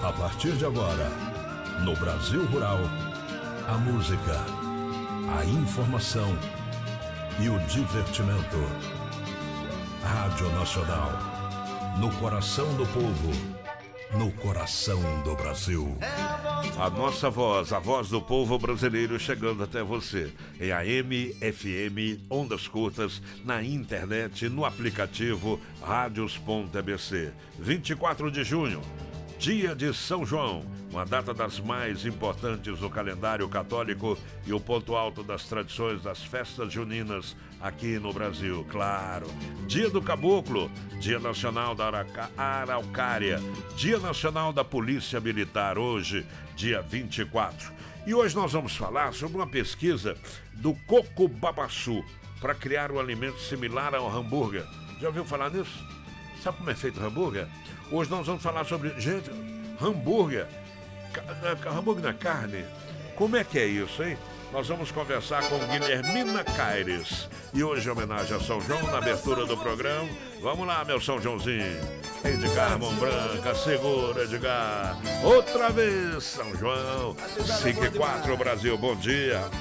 A partir de agora, no Brasil Rural, a música, a informação e o divertimento. Rádio Nacional, no coração do povo, no coração do Brasil. A nossa voz, a voz do povo brasileiro chegando até você. Em AM, FM, ondas curtas, na internet, no aplicativo Radios.abc. 24 de junho. Dia de São João, uma data das mais importantes do calendário católico e o ponto alto das tradições das festas juninas aqui no Brasil, claro. Dia do Caboclo, Dia Nacional da Araucária, Dia Nacional da Polícia Militar, hoje, dia 24. E hoje nós vamos falar sobre uma pesquisa do coco babaçu para criar um alimento similar ao hambúrguer. Já ouviu falar nisso? Sabe como é feito o hambúrguer? Hoje nós vamos falar sobre, gente, hambúrguer na carne. Como é que é isso, hein? Nós vamos conversar com Guilhermina Caires. E hoje, em homenagem a São João, na abertura do programa. Vamos lá, meu São Joãozinho. Edgar Mão Branca, segura, Edgar. Outra vez, São João. 5 e 4, Brasil, bom dia.